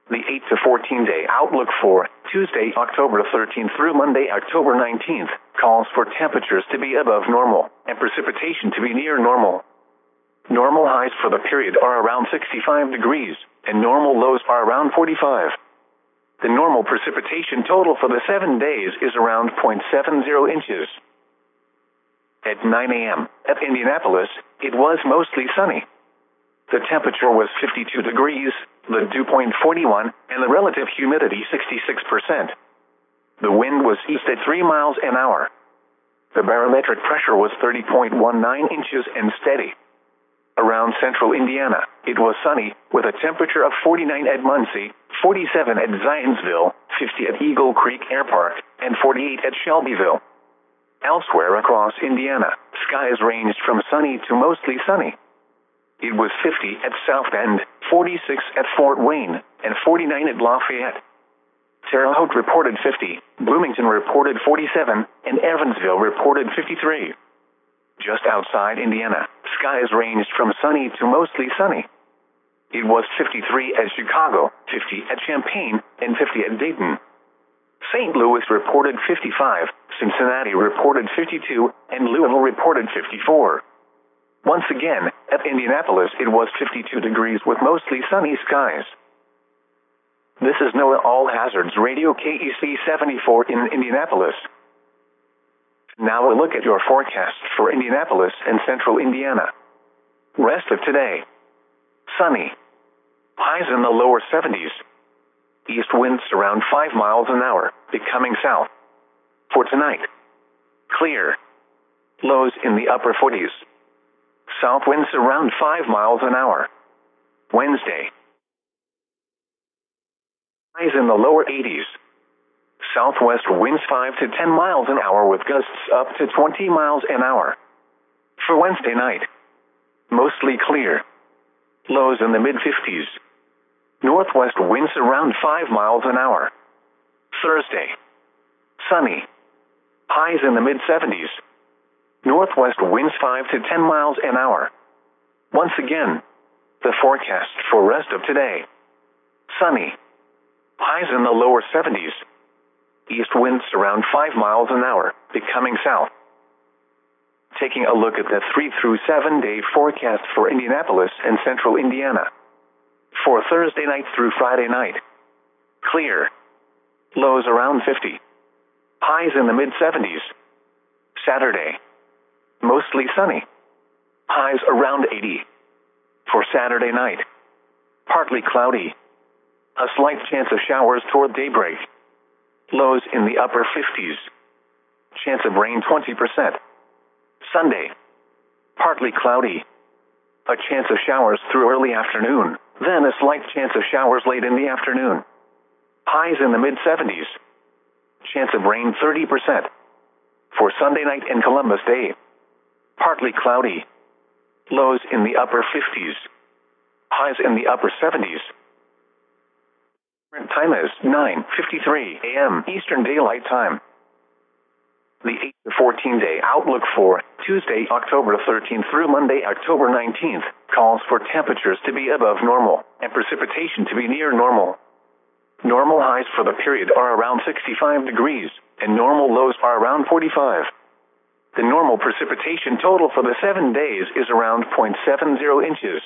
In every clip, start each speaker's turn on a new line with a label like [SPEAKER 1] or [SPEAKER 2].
[SPEAKER 1] The 8 to 14-day outlook for Tuesday, October 13th through Monday, October 19th, calls for temperatures to be above normal and precipitation to be near normal. Normal highs for the period are around 65 degrees, and normal lows are around 45. The normal precipitation total for the 7 days is around 0.70 inches. At 9 a.m. at Indianapolis, it was mostly sunny. The temperature was 52 degrees, the dew point 41, and the relative humidity 66%. The wind was east at 3 miles an hour. The barometric pressure was 30.19 inches and steady. Around central Indiana, it was sunny, with a temperature of 49 at Muncie, 47 at Zionsville, 50 at Eagle Creek Air Park, and 48 at Shelbyville. Elsewhere across Indiana, skies ranged from sunny to mostly sunny. It was 50 at South Bend, 46 at Fort Wayne, and 49 at Lafayette. Terre Haute reported 50, Bloomington reported 47, and Evansville reported 53. Just outside Indiana, skies ranged from sunny to mostly sunny. It was 53 at Chicago, 50 at Champaign, and 50 at Dayton. St. Louis reported 55, Cincinnati reported 52, and Louisville reported 54. Once again, at Indianapolis it was 52 degrees with mostly sunny skies. This is NOAA All Hazards Radio KEC 74 in Indianapolis. Now a look at your forecast for Indianapolis and central Indiana. Rest of today. Sunny. Highs in the lower 70s. East winds around 5 miles an hour, becoming south. For tonight. Clear. Lows in the upper 40s. South winds around 5 miles an hour. Wednesday. Highs in the lower 80s. Southwest winds 5 to 10 miles an hour with gusts up to 20 miles an hour. For Wednesday night. Mostly clear. Lows in the mid-50s. Northwest winds around 5 miles an hour. Thursday. Sunny. Highs in the mid-70s. Northwest winds 5 to 10 miles an hour. Once again, the forecast for rest of today. Sunny. Highs in the lower 70s. East winds around 5 miles an hour, becoming south. Taking a look at the 3 through 7 day forecast for Indianapolis and central Indiana. For Thursday night through Friday night. Clear. Lows around 50. Highs in the mid-70s. Saturday. Mostly sunny. Highs around 80. For Saturday night. Partly cloudy. A slight chance of showers toward daybreak. Lows in the upper 50s. Chance of rain 20%. Sunday. Partly cloudy. A chance of showers through early afternoon, then a slight chance of showers late in the afternoon. Highs in the mid-70s. Chance of rain 30%. For Sunday night and Columbus Day. Partly cloudy. Lows in the upper 50s. Highs in the upper 70s. Current time is 9:53 a.m. Eastern Daylight Time. The 8 to 14-day outlook for Tuesday, October 13th through Monday, October 19th, calls for temperatures to be above normal and precipitation to be near normal. Normal highs for the period are around 65 degrees, and normal lows are around 45. The normal precipitation total for the 7 days is around 0.70 inches.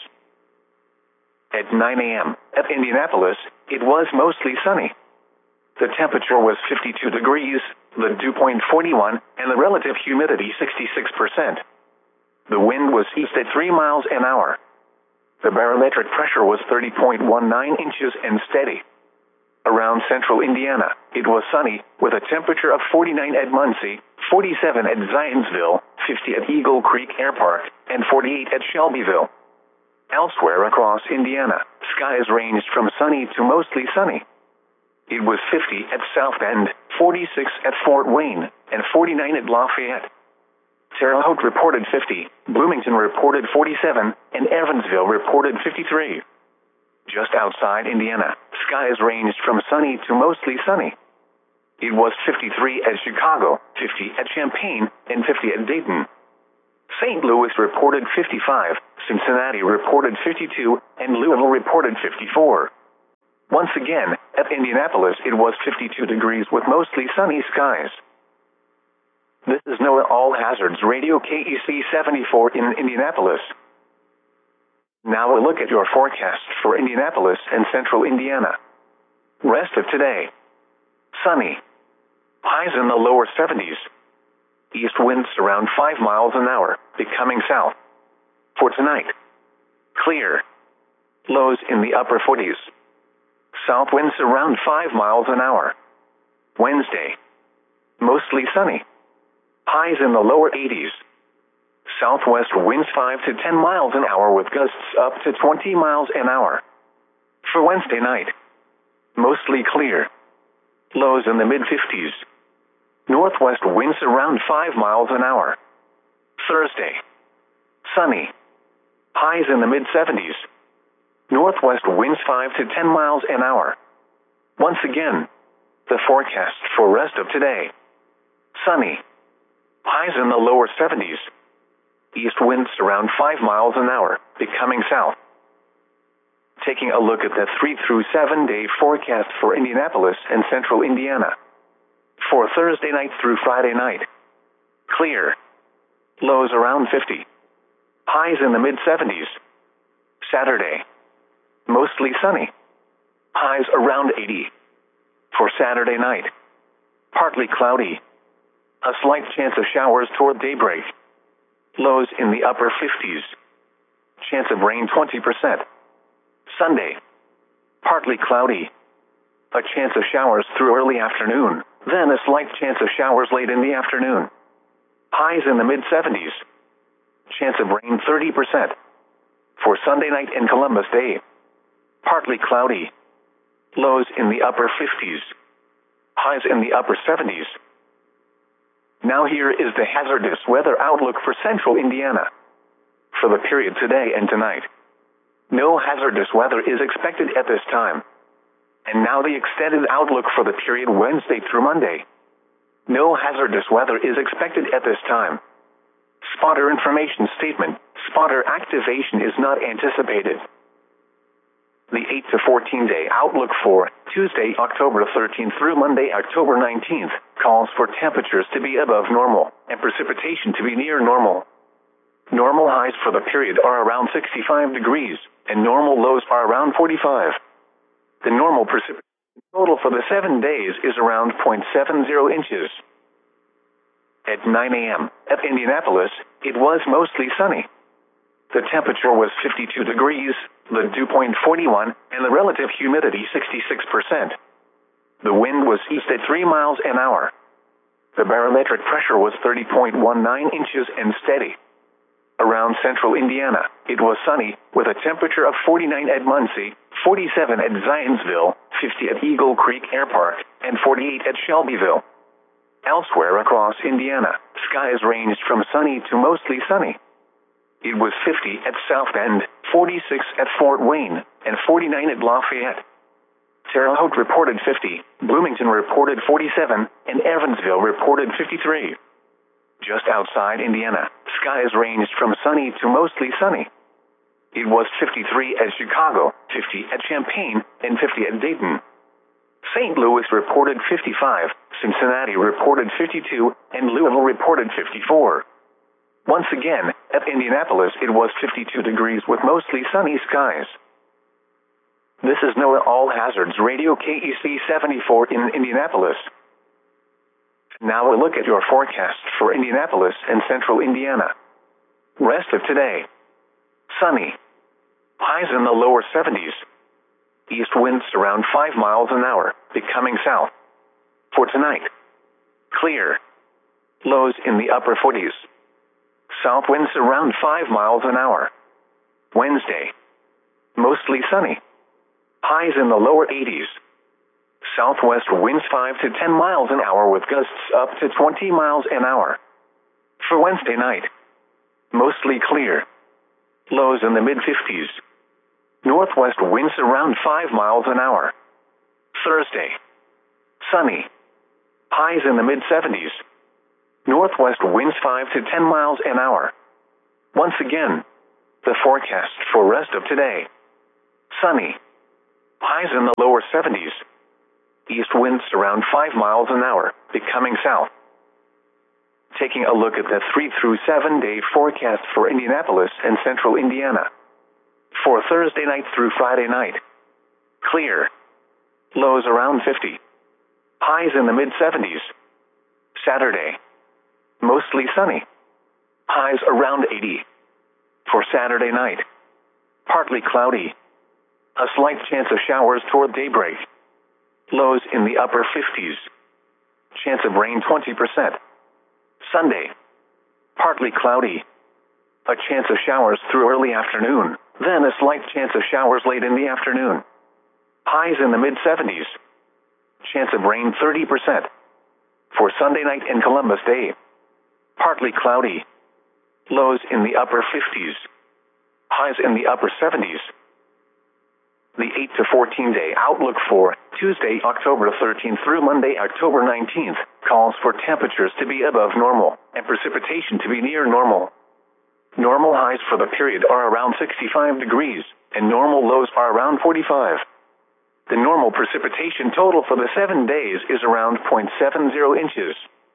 [SPEAKER 1] At 9 a.m. at Indianapolis, it was mostly sunny. The temperature was 52 degrees, the dew point 41, and the relative humidity 66%. The wind was east at 3 miles an hour. The barometric pressure was 30.19 inches and steady. Around central Indiana, it was sunny, with a temperature of 49 at Muncie, 47 at Zionsville, 50 at Eagle Creek Air Park, and 48 at Shelbyville. Elsewhere across Indiana, skies ranged from sunny to mostly sunny. It was 50 at South Bend, 46 at Fort Wayne, and 49 at Lafayette. Terre Haute reported 50, Bloomington reported 47, and Evansville reported 53. Just outside Indiana, skies ranged from sunny to mostly sunny. It was 53 at Chicago, 50 at Champaign, and 50 at Dayton. St. Louis reported 55, Cincinnati reported 52, and Louisville reported 54. Once again, at Indianapolis it was 52 degrees with mostly sunny skies. This is NOAA All Hazards Radio KEC 74 in Indianapolis. Now a look at your forecast for Indianapolis and central Indiana. Rest of today. Sunny. Highs in the lower 70s. East winds around 5 miles an hour, becoming south. For tonight. Clear. Lows in the upper 40s. South winds around 5 miles an hour. Wednesday. Mostly sunny. Highs in the lower 80s. Southwest winds 5 to 10 miles an hour with gusts up to 20 miles an hour. For Wednesday night. Mostly clear. Lows in the mid-50s. Northwest winds around 5 miles an hour. Thursday. Sunny. Highs in the mid-70s. Northwest winds 5 to 10 miles an hour. Once again, the forecast for rest of today. Sunny. Highs in the lower 70s. East winds around 5 miles an hour, becoming south. Taking a look at the 3 through 7 day forecast for Indianapolis and central Indiana. For Thursday night through Friday night. Clear. Lows around 50. Highs in the mid-70s. Saturday. Mostly sunny. Highs around 80. For Saturday night. Partly cloudy. A slight chance of showers toward daybreak. Lows in the upper 50s. Chance of rain 20%. Sunday. Partly cloudy. A chance of showers through early afternoon, then a slight chance of showers late in the afternoon. Highs in the mid-70s. Chance of rain 30%. For Sunday night and Columbus Day. Partly cloudy. Lows in the upper 50s. Highs in the upper 70s. Now here is the hazardous weather outlook for central Indiana. For the period today and tonight. No hazardous weather is expected at this time. And now the extended outlook for the period Wednesday through Monday. No hazardous weather is expected at this time. Spotter information statement. Spotter activation is not anticipated. The 8 to 14 day outlook for Tuesday, October 13th through Monday, October 19th, calls for temperatures to be above normal and precipitation to be near normal. Normal highs for the period are around 65 degrees, and normal lows are around 45. The normal precipitation total for the 7 days is around 0.70 inches. At 9 a.m. at Indianapolis, it was mostly sunny. The temperature was 52 degrees, the dew point 41, and the relative humidity 66%. The wind was east at 3 miles an hour. The barometric pressure was 30.19 inches and steady. Around central Indiana, it was sunny, with a temperature of 49 at Muncie, 47 at Zionsville, 50 at Eagle Creek Air Park, and 48 at Shelbyville. Elsewhere across Indiana, skies ranged from sunny to mostly sunny. It was 50 at South Bend, 46 at Fort Wayne, and 49 at Lafayette. Terre Haute reported 50, Bloomington reported 47, and Evansville reported 53. Just outside Indiana, skies ranged from sunny to mostly sunny. It was 53 at Chicago, 50 at Champaign, and 50 at Dayton. St. Louis reported 55, Cincinnati reported 52, and Louisville reported 54. Once again, at Indianapolis it was 52 degrees with mostly sunny skies. This is NOAA All Hazards Radio KEC 74 in Indianapolis. Now a look at your forecast for Indianapolis and central Indiana. Rest of today. Sunny. Highs in the lower 70s. East winds around 5 miles an hour, becoming south. For tonight. Clear. Lows in the upper 40s. South winds around 5 miles an hour. Wednesday. Mostly sunny. Highs in the lower 80s. Southwest winds 5 to 10 miles an hour with gusts up to 20 miles an hour. For Wednesday night. Mostly clear. Lows in the mid-50s. Northwest winds around 5 miles an hour. Thursday. Sunny. Highs in the mid-70s. Northwest winds 5 to 10 miles an hour. Once again, the forecast for rest of today. Sunny. Highs in the lower 70s. East winds around 5 miles an hour, becoming south. Taking a look at the 3 through 7 day forecast for Indianapolis and central Indiana. For Thursday night through Friday night. Clear. Lows around 50. Highs in the mid-70s. Saturday. Mostly sunny. Highs around 80. For Saturday night. Partly cloudy. A slight chance of showers toward daybreak. Lows in the upper 50s. Chance of rain 20%. Sunday. Partly cloudy. A chance of showers through early afternoon, then a slight chance of showers late in the afternoon. Highs in the mid-70s. Chance of rain 30%. For Sunday night and Columbus Day. Partly cloudy. Lows in the upper 50s. Highs in the upper 70s. The 8 to 14 day outlook for Tuesday, October 13th through Monday, October 19th, calls for temperatures to be above normal and precipitation to be near normal. Normal highs for the period are around 65 degrees, and normal lows are around 45. The normal precipitation total for the 7 days is around 0.70 inches.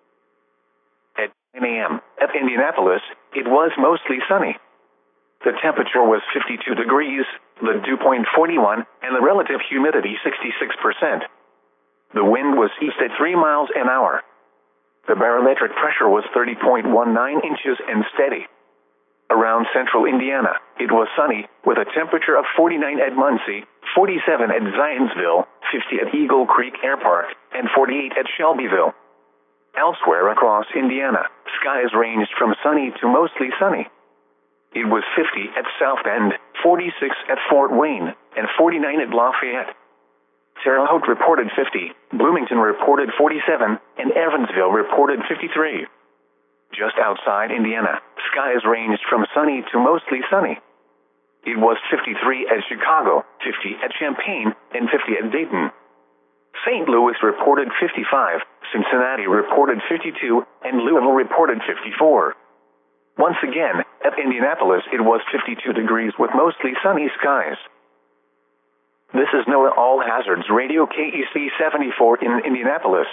[SPEAKER 1] At 9 a.m. at Indianapolis, it was mostly sunny. The temperature was 52 degrees, the dew point 41, and the relative humidity 66%. The wind was east at 3 miles an hour. The barometric pressure was 30.19 inches and steady. Around central Indiana, it was sunny, with a temperature of 49 at Muncie, 47 at Zionsville, 50 at Eagle Creek Air Park, and 48 at Shelbyville. Elsewhere across Indiana, skies ranged from sunny to mostly sunny. It was 50 at South Bend, 46 at Fort Wayne, and 49 at Lafayette. Terre Haute reported 50, Bloomington reported 47, and Evansville reported 53. Just outside Indiana, skies ranged from sunny to mostly sunny. It was 53 at Chicago, 50 at Champaign, and 50 at Dayton. St. Louis reported 55, Cincinnati reported 52, and Louisville reported 54. Once again, at Indianapolis it was 52 degrees with mostly sunny skies. This is NOAA All Hazards Radio KEC 74 in Indianapolis.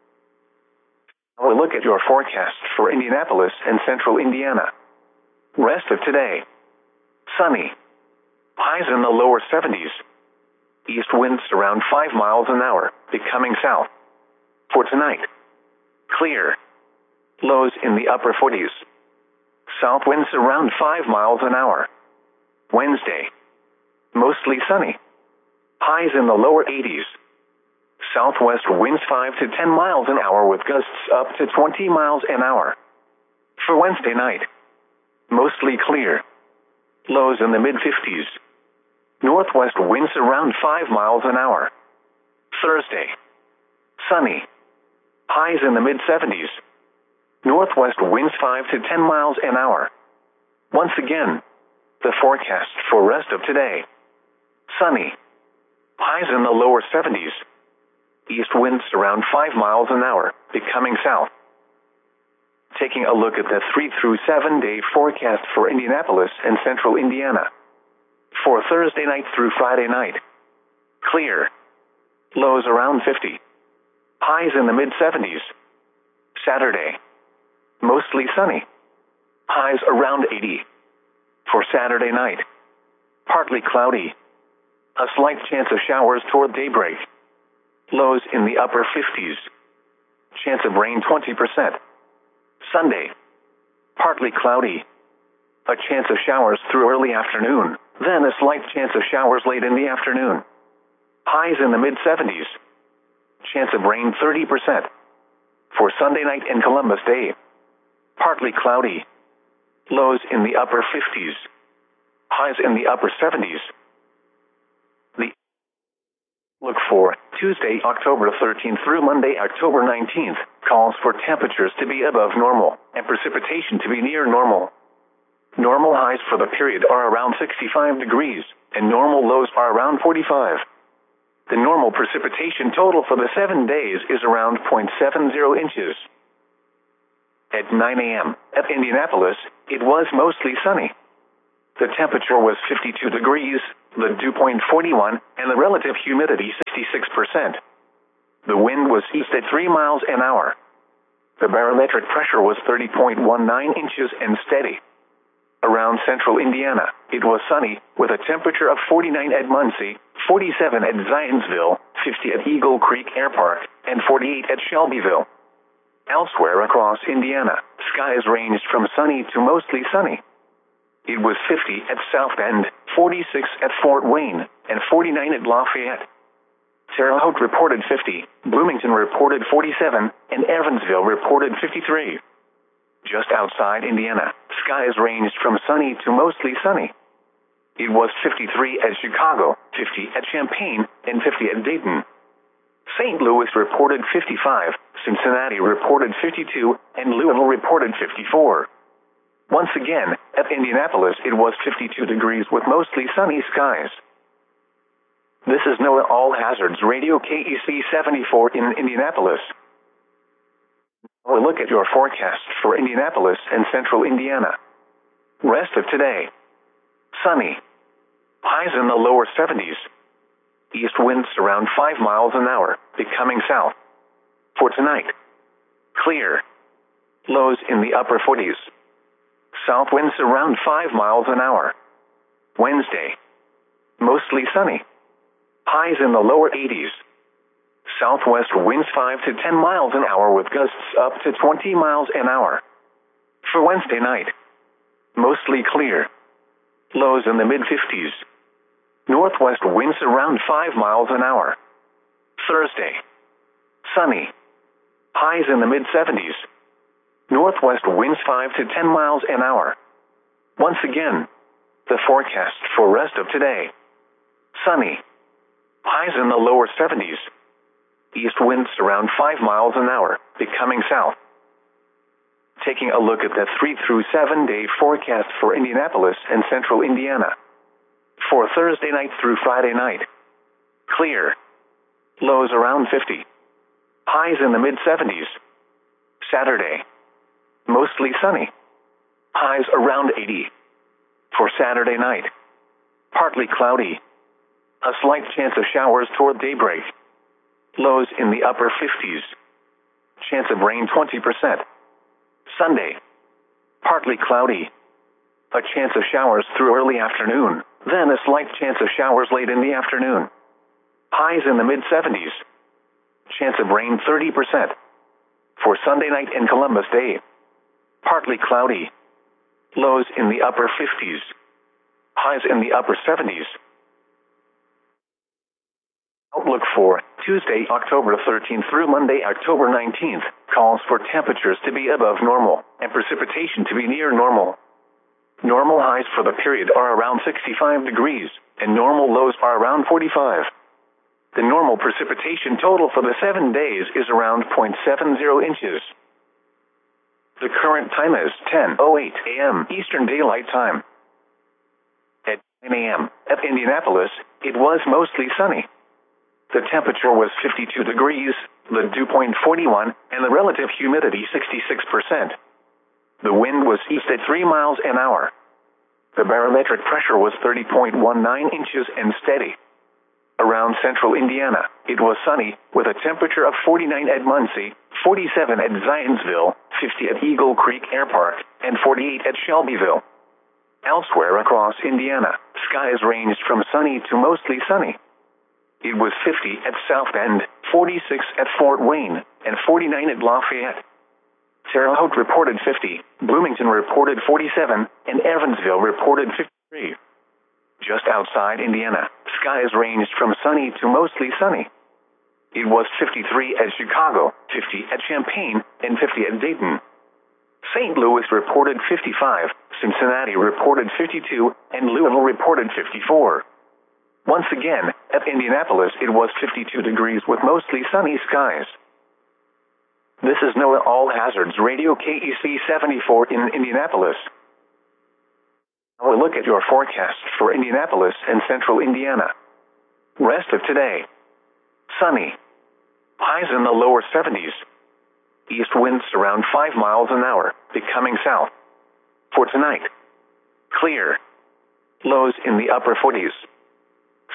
[SPEAKER 1] Now a look at your forecast for Indianapolis and central Indiana. Rest of today. Sunny. Highs in the lower 70s. East winds around 5 miles an hour, becoming south. For tonight. Clear. Lows in the upper 40s. South winds around 5 miles an hour. Wednesday. Mostly sunny. Highs in the lower 80s. Southwest winds 5 to 10 miles an hour with gusts up to 20 miles an hour. For Wednesday night. Mostly clear. Lows in the mid-50s. Northwest winds around 5 miles an hour. Thursday. Sunny. Highs in the mid-70s. Northwest winds 5 to 10 miles an hour. Once again, the forecast for rest of today. Sunny. Highs in the lower 70s. East winds around 5 miles an hour, becoming south. Taking a look at the 3 through 7 day forecast for Indianapolis and central Indiana. For Thursday night through Friday night. Clear. Lows around 50. Highs in the mid-70s. Saturday. Mostly sunny. Highs around 80. For Saturday night. Partly cloudy. A slight chance of showers toward daybreak. Lows in the upper 50s. Chance of rain 20%. Sunday. Partly cloudy. A chance of showers through early afternoon, then a slight chance of showers late in the afternoon. Highs in the mid-70s. Chance of rain 30%. For Sunday night and Columbus Day. Partly cloudy. Lows in the upper 50s. Highs in the upper 70s. The look for Tuesday, October 13th through Monday, October 19th, calls for temperatures to be above normal and precipitation to be near normal. Normal highs for the period are around 65 degrees, and normal lows are around 45. The normal precipitation total for the 7 days is around 0.70 inches. At 9 a.m. at Indianapolis, it was mostly sunny. The temperature was 52 degrees, the dew point 41, and the relative humidity 66%. The wind was east at 3 miles an hour. The barometric pressure was 30.19 inches and steady. Around central Indiana, it was sunny, with a temperature of 49 at Muncie, 47 at Zionsville, 50 at Eagle Creek Air Park, and 48 at Shelbyville. Elsewhere across Indiana, skies ranged from sunny to mostly sunny. It was 50 at South Bend, 46 at Fort Wayne, and 49 at Lafayette. Terre Haute reported 50, Bloomington reported 47, and Evansville reported 53. Just outside Indiana, skies ranged from sunny to mostly sunny. It was 53 at Chicago, 50 at Champaign, and 50 at Dayton. St. Louis reported 55, Cincinnati reported 52, and Louisville reported 54. Once again, at Indianapolis it was 52 degrees with mostly sunny skies. This is NOAA All Hazards Radio KEC 74 in Indianapolis. We'll look at your forecast for Indianapolis and central Indiana. Rest of today. Sunny. Highs in the lower 70s. East winds around 5 miles an hour, becoming south. For tonight. Clear. Lows in the upper 40s. South winds around 5 miles an hour. Wednesday. Mostly sunny. Highs in the lower 80s. Southwest winds 5 to 10 miles an hour with gusts up to 20 miles an hour. For Wednesday night. Mostly clear. Lows in the mid-50s. Northwest winds around 5 miles an hour. Thursday. Sunny. Highs in the mid-70s. Northwest winds 5 to 10 miles an hour. Once again, the forecast for rest of today. Sunny. Highs in the lower 70s. East winds around 5 miles an hour, becoming south. Taking a look at the 3 through 7 day forecast for Indianapolis and central Indiana. For Thursday night through Friday night. Clear. Lows around 50. Highs in the mid-70s. Saturday. Mostly sunny. Highs around 80. For Saturday night. Partly cloudy. A slight chance of showers toward daybreak. Lows in the upper 50s. Chance of rain 20%. Sunday. Partly cloudy. A chance of showers through early afternoon, then a slight chance of showers late in the afternoon. Highs in the mid-70s. Chance of rain 30%. For Sunday night and Columbus Day. Partly cloudy. Lows in the upper 50s. Highs in the upper 70s. Outlook for Tuesday, October 13th through Monday, October 19th, calls for temperatures to be above normal and precipitation to be near normal. Normal highs for the period are around 65 degrees, and normal lows are around 45. The normal precipitation total for the 7 days is around 0.70 inches. The current time is 10:08 a.m. Eastern Daylight Time. At 9 a.m. at Indianapolis, it was mostly sunny. The temperature was 52 degrees, the dew point 41, and the relative humidity 66%. The wind was east at 3 miles an hour. The barometric pressure was 30.19 inches and steady. Around central Indiana, it was sunny, with a temperature of 49 at Muncie, 47 at Zionsville, 50 at Eagle Creek Air Park, and 48 at Shelbyville. Elsewhere across Indiana, skies ranged from sunny to mostly sunny. It was 50 at South Bend, 46 at Fort Wayne, and 49 at Lafayette. Terre Haute reported 50, Bloomington reported 47, and Evansville reported 53. Just outside Indiana, skies ranged from sunny to mostly sunny. It was 53 at Chicago, 50 at Champaign, and 50 at Dayton. St. Louis reported 55, Cincinnati reported 52, and Louisville reported 54. Once again, at Indianapolis it was 52 degrees with mostly sunny skies. This is NOAA All Hazards Radio KEC 74 in Indianapolis. Now we'll look at your forecast for Indianapolis and central Indiana. Rest of today. Sunny. Highs in the lower 70s. East winds around 5 miles an hour, becoming south. For tonight. Clear. Lows in the upper 40s.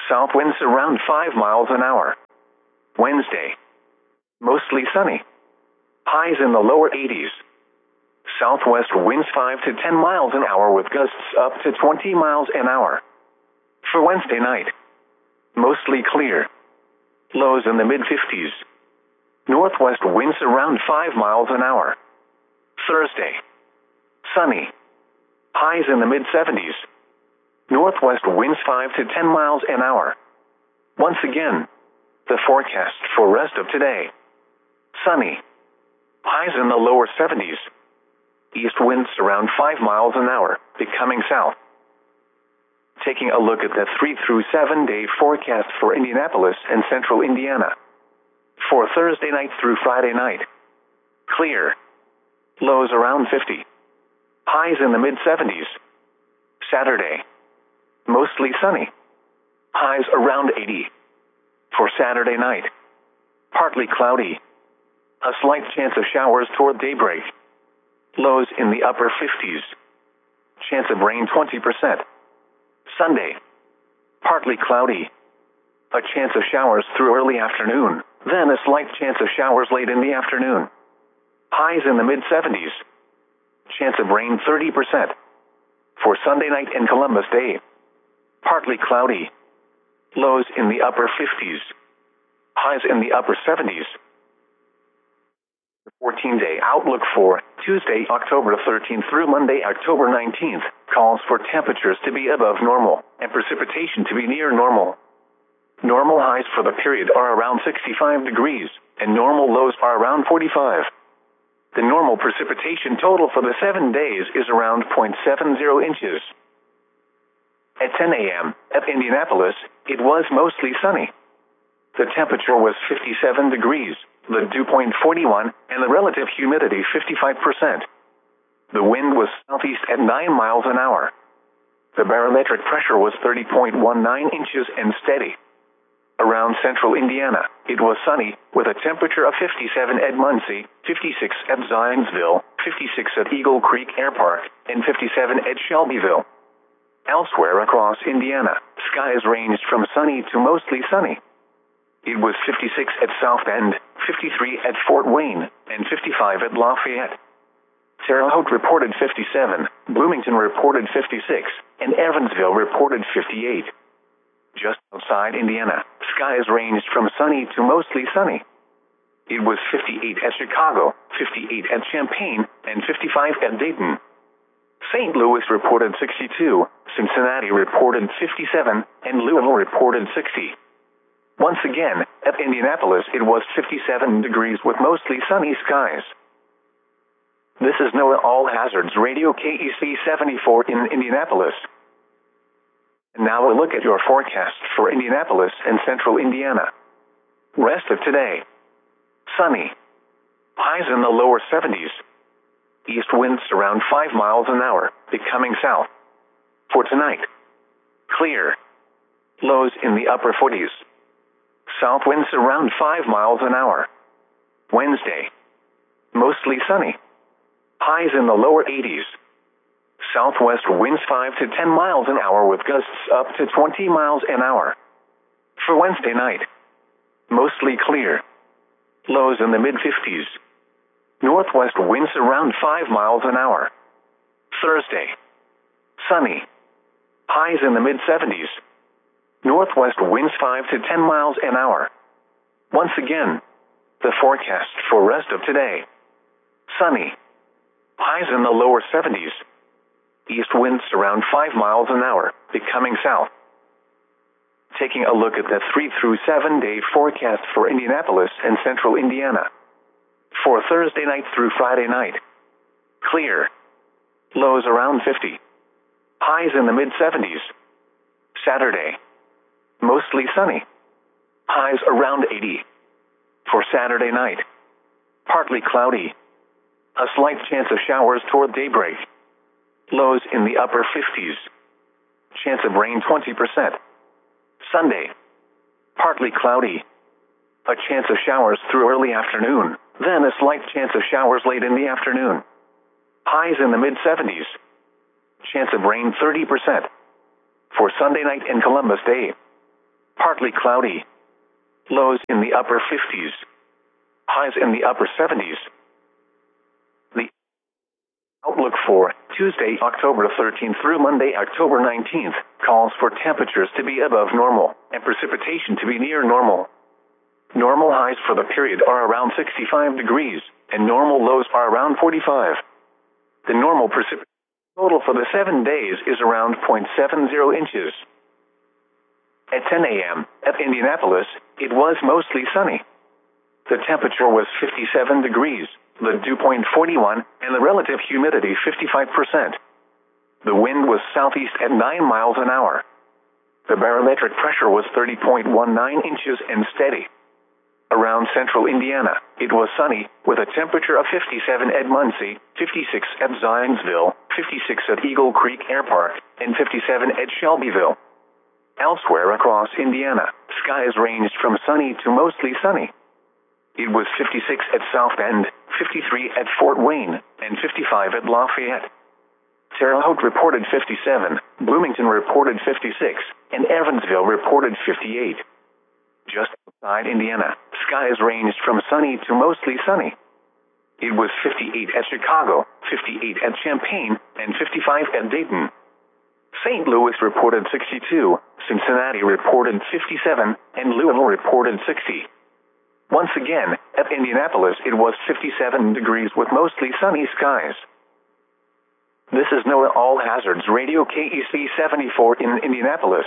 [SPEAKER 1] South winds around 5 miles an hour. Wednesday, mostly sunny. Highs in the lower 80s. Southwest winds 5 to 10 miles an hour with gusts up to 20 miles an hour. For Wednesday night, mostly clear. Lows in the mid-50s. Northwest winds around 5 miles an hour. Thursday, sunny. Highs in the mid-70s. Northwest winds 5 to 10 miles an hour. Once again, the forecast for rest of today. Sunny. Highs in the lower 70s. East winds around 5 miles an hour, becoming south. Taking a look at the 3 through 7 day forecast for Indianapolis and central Indiana. For Thursday night through Friday night. Clear. Lows around 50. Highs in the mid-70s. Saturday, mostly sunny. Highs around 80. For Saturday night, partly cloudy. A slight chance of showers toward daybreak. Lows in the upper 50s. Chance of rain 20%. Sunday, partly cloudy. A chance of showers through early afternoon, then a slight chance of showers late in the afternoon. Highs in the mid-70s. Chance of rain 30%. For Sunday night and Columbus Day, partly cloudy. Lows in the upper 50s. Highs in the upper 70s. The 14-day outlook for Tuesday, October 13th through Monday, October 19th, calls for temperatures to be above normal and precipitation to be near normal. Normal highs for the period are around 65 degrees, and normal lows are around 45. The normal precipitation total for the 7 days is around 0.70 inches. At 10 a.m. at Indianapolis, it was mostly sunny. The temperature was 57 degrees, the dew point 41, and the relative humidity 55%. The wind was southeast at 9 miles an hour. The barometric pressure was 30.19 inches and steady. Around central Indiana, it was sunny, with a temperature of 57 at Muncie, 56 at Zionsville, 56 at Eagle Creek Air Park, and 57 at Shelbyville. Elsewhere across Indiana, skies ranged from sunny to mostly sunny. It was 56 at South Bend, 53 at Fort Wayne, and 55 at Lafayette. Terre Haute reported 57, Bloomington reported 56, and Evansville reported 58. Just outside Indiana, skies ranged from sunny to mostly sunny. It was 58 at Chicago, 58 at Champaign, and 55 at Dayton. St. Louis reported 62, Cincinnati reported 57, and Louisville reported 60. Once again, at Indianapolis it was 57 degrees with mostly sunny skies. This is NOAA All Hazards Radio KEC 74 in Indianapolis. And now a look at your forecast for Indianapolis and central Indiana. Rest of today. Sunny. Highs in the lower 70s. East winds around 5 miles an hour, becoming south. For tonight. Clear. Lows in the upper 40s. South winds around 5 miles an hour. Wednesday. Mostly sunny. Highs in the lower 80s. Southwest winds 5 to 10 miles an hour with gusts up to 20 miles an hour. For Wednesday night. Mostly clear. Lows in the mid-50s. Northwest winds around 5 miles an hour. Thursday. Sunny. Highs in the mid-70s. Northwest winds 5 to 10 miles an hour. Once again, the forecast for rest of today. Sunny. Highs in the lower 70s. East winds around 5 miles an hour, becoming south. Taking a look at the 3 through 7 day forecast for Indianapolis and central Indiana. For Thursday night through Friday night. Clear. Lows around 50. Highs in the mid-70s. Saturday. Mostly sunny. Highs around 80. For Saturday night. Partly cloudy. A slight chance of showers toward daybreak. Lows in the upper 50s. Chance of rain 20%. Sunday. Partly cloudy. A chance of showers through early afternoon, then a slight chance of showers late in the afternoon. Highs in the mid-70s. Chance of rain 30%. For Sunday night and Columbus Day. partly cloudy. Lows in the upper 50s. Highs in the upper 70s. The outlook for Tuesday, October 13th through Monday, October 19th, calls for temperatures to be above normal and precipitation to be near normal. Normal highs for the period are around 65 degrees, and normal lows are around 45. The normal precipitation total for the 7 days is around 0.70 inches. At 10 a.m. at Indianapolis, it was mostly sunny. The temperature was 57 degrees, the dew point 41, and the relative humidity 55%. The wind was southeast at 9 miles an hour. The barometric pressure was 30.19 inches and steady. Around central Indiana, it was sunny, with a temperature of 57 at Muncie, 56 at Zionsville, 56 at Eagle Creek Air Park, and 57 at Shelbyville. Elsewhere across Indiana, skies ranged from sunny to mostly sunny. It was 56 at South Bend, 53 at Fort Wayne, and 55 at Lafayette. Terre Haute reported 57, Bloomington reported 56, and Evansville reported 58. Just outside Indiana, skies ranged from sunny to mostly sunny. It was 58 at Chicago, 58 at Champaign, and 55 at Dayton. St. Louis reported 62, Cincinnati reported 57, and Louisville reported 60. Once again, at Indianapolis it was 57 degrees with mostly sunny skies. This is NOAA All Hazards Radio KEC 74 in Indianapolis.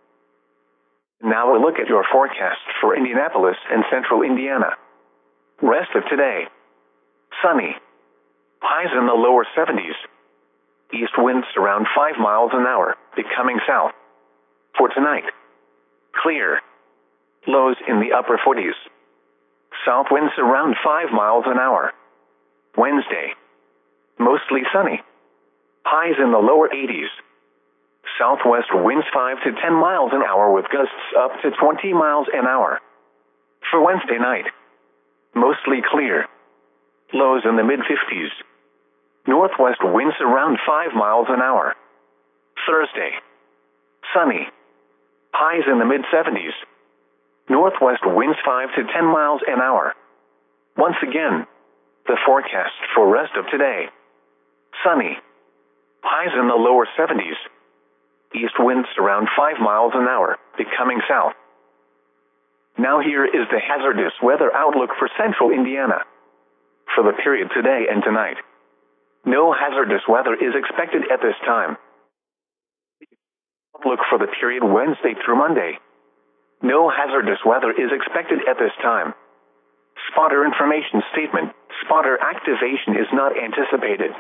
[SPEAKER 1] Now a look at your forecast for Indianapolis and central Indiana. Rest of today. Sunny. Highs in the lower 70s. East winds around 5 miles an hour, becoming south. For tonight. Clear. Lows in the upper 40s. South winds around 5 miles an hour. Wednesday. Mostly sunny. Highs in the lower 80s. Southwest winds 5 to 10 miles an hour with gusts up to 20 miles an hour. For Wednesday night. Mostly clear. Lows in the mid-50s. Northwest winds around 5 miles an hour. Thursday. Sunny. Highs in the mid-70s. Northwest winds 5 to 10 miles an hour. Once again, the forecast for rest of today. Sunny. Highs in the lower 70s. East winds around 5 miles an hour, becoming south. Now here is the hazardous weather outlook for central Indiana. For the period today and tonight. No hazardous weather is expected at this time. Outlook for the period Wednesday through Monday. No hazardous weather is expected at this time. Spotter information statement. Spotter activation is not anticipated.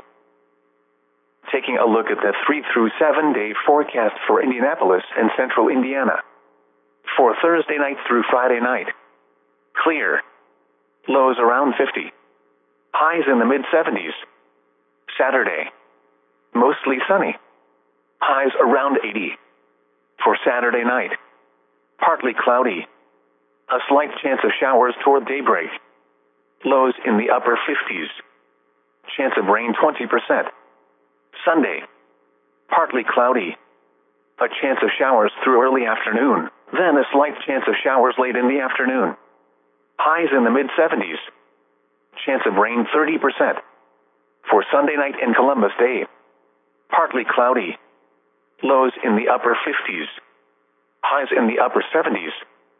[SPEAKER 1] Taking a look at the 3 through 7 day forecast for Indianapolis and central Indiana. For Thursday night through Friday night. Clear. Lows around 50. Highs in the mid-70s. Saturday. Mostly sunny. Highs around 80. For Saturday night. Partly cloudy. A slight chance of showers toward daybreak. Lows in the upper 50s. Chance of rain 20%. Sunday. Partly cloudy. A chance of showers through early afternoon, then a slight chance of showers late in the afternoon. Highs in the mid-70s. Chance of rain 30%. For Sunday night and Columbus Day. Partly cloudy. Lows in the upper 50s. Highs in the upper 70s.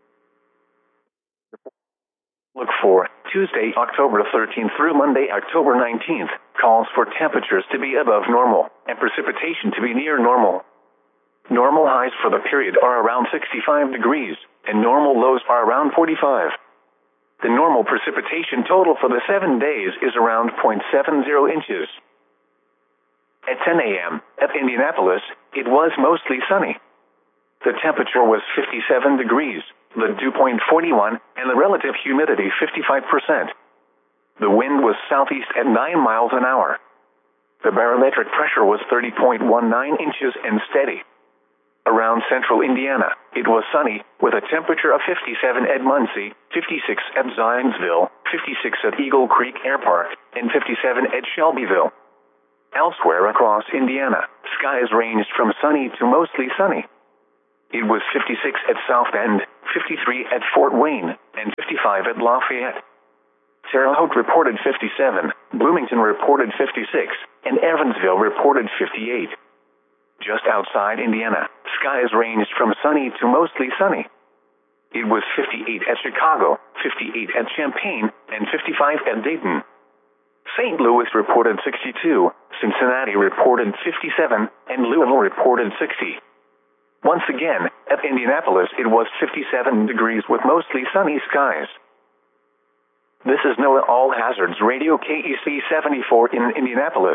[SPEAKER 1] Look for Tuesday, October 13th through Monday, October 19th, calls for temperatures to be above normal and precipitation to be near normal. Normal highs for the period are around 65 degrees, and normal lows are around 45. The normal precipitation total for the 7 days is around 0.70 inches. At 10 a.m. at Indianapolis, it was mostly sunny. The temperature was 57 degrees, the dew point 41, and the relative humidity 55%. The wind was southeast at 9 miles an hour. The barometric pressure was 30.19 inches and steady. Around central Indiana, it was sunny, with a temperature of 57 at Muncie, 56 at Zionsville, 56 at Eagle Creek Air Park, and 57 at Shelbyville. Elsewhere across Indiana, skies ranged from sunny to mostly sunny. It was 56 at South Bend, 53 at Fort Wayne, and 55 at Lafayette. Terre Haute reported 57, Bloomington reported 56, and Evansville reported 58. Just outside Indiana, skies ranged from sunny to mostly sunny. It was 58 at Chicago, 58 at Champaign, and 55 at Dayton. St. Louis reported 62, Cincinnati reported 57, and Louisville reported 60. Once again, at Indianapolis it was 57 degrees with mostly sunny skies. This is NOAA All Hazards Radio KEC 74 in Indianapolis.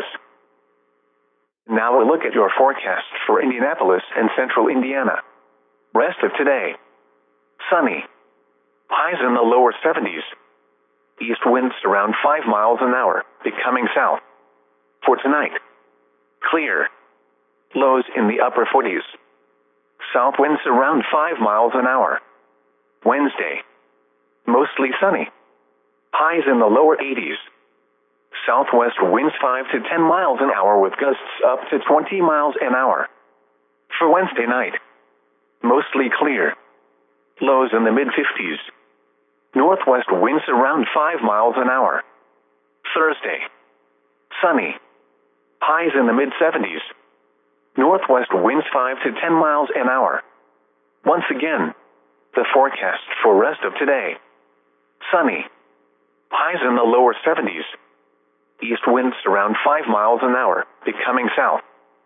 [SPEAKER 1] Now a look at your forecast for Indianapolis and central Indiana. Rest of today. Sunny. Highs in the lower 70s. East winds around 5 miles an hour, becoming south. For tonight. Clear. Lows in the upper 40s. South winds around 5 miles an hour. Wednesday. Mostly sunny. Highs in the lower 80s. Southwest winds 5 to 10 miles an hour with gusts up to 20 miles an hour. For Wednesday night. Mostly clear. Lows in the mid-50s. Northwest winds around 5 miles an hour. Thursday. Sunny. Highs in the mid-70s. Northwest winds 5 to 10 miles an hour. Once again, the forecast for rest of today. Sunny. Highs in the lower 70s. East winds around 5 miles an hour, becoming south.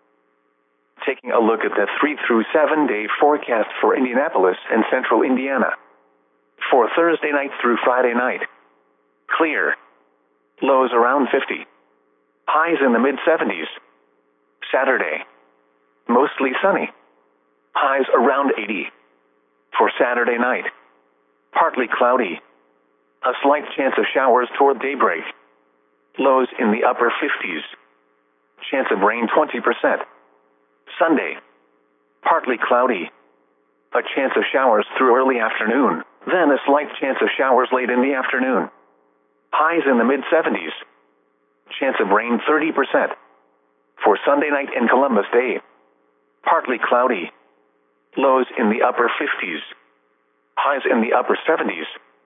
[SPEAKER 1] Taking a look at the 3 through 7 day forecast for Indianapolis and central Indiana. For Thursday night through Friday night. Clear. Lows around 50. Highs in the mid-70s. Saturday. Mostly sunny. Highs around 80. For Saturday night. Partly cloudy. A slight chance of showers toward daybreak. Lows in the upper 50s. Chance of rain 20%. Sunday. Partly cloudy. A chance of showers through early afternoon, then a slight chance of showers late in the afternoon. Highs in the mid-70s. Chance of rain 30%. For Sunday night and Columbus Day. Partly cloudy. Lows in the upper 50s. Highs in the upper 70s.